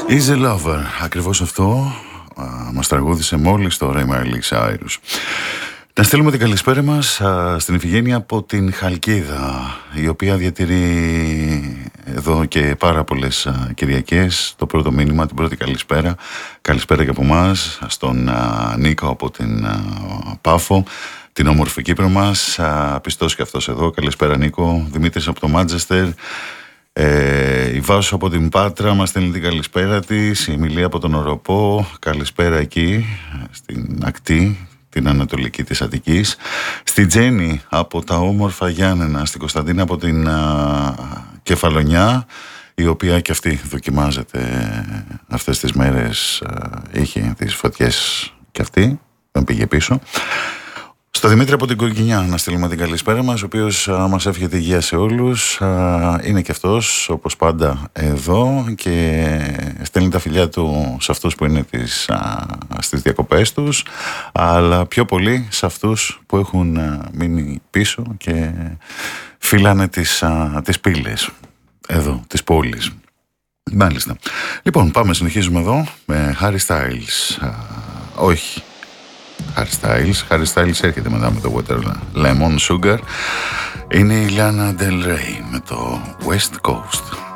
Easy Lover, ακριβώς αυτό μας τραγούδισε μόλις το Ray Miley Cyrus. Να στείλουμε την καλησπέρα μας στην Ιφηγένεια από την Χαλκίδα, η οποία διατηρεί εδώ και πάρα πολλές Κυριακές το πρώτο μήνυμα, την πρώτη καλησπέρα. Καλησπέρα και από εμάς, στον Νίκο από την Πάφο, την όμορφη Κύπρο μας, πιστός και αυτός εδώ. Καλησπέρα Νίκο. Δημήτρης από το Μάντσεστερ. Η Βάσο από την Πάτρα μας στέλνει την καλησπέρα της. Η Εμιλία από τον Οροπό, καλησπέρα εκεί στην ακτή, την ανατολική της Αττικής. Στη Τζέννη από τα όμορφα Γιάννενα, στην Κωνσταντίνα από την Κεφαλονιά, η οποία και αυτή δοκιμάζεται αυτές τις μέρες, είχε τις φωτιές και αυτή, δεν πήγε πίσω. Στο Δημήτρη από την Κοκκινιά να στείλουμε την καλησπέρα μας, ο οποίος μας εύχεται υγεία σε όλους. Είναι και αυτός όπως πάντα εδώ και στέλνει τα φιλιά του σε αυτούς που είναι στις διακοπές τους, αλλά πιο πολύ σε αυτούς που έχουν μείνει πίσω και φύλανε τις πύλες εδώ της πόλης. Μάλιστα. Λοιπόν, πάμε, συνεχίζουμε εδώ με Harry Styles. Όχι Harry Styles έρχεται μετά με το Water Lemon Sugar. Είναι η Lana Del Rey με το West Coast.